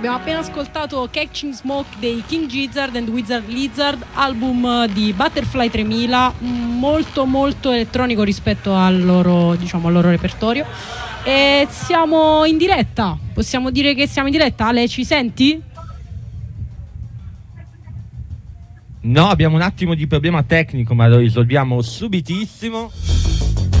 abbiamo appena ascoltato Catching Smoke dei King Gizzard and Wizard Lizard, album di Butterfly 3000, molto molto elettronico rispetto al loro, diciamo, al loro repertorio. E siamo in diretta, possiamo dire che siamo in diretta. Ale, ci senti? No, abbiamo un attimo di problema tecnico, ma lo risolviamo subitissimo.